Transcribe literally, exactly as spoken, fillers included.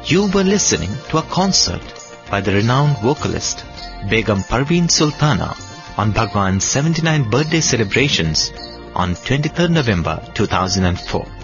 You were listening to a concert by the renowned vocalist Begum Parveen Sultana on Bhagwan's seventy-ninth birthday celebrations on twenty-third November two thousand four.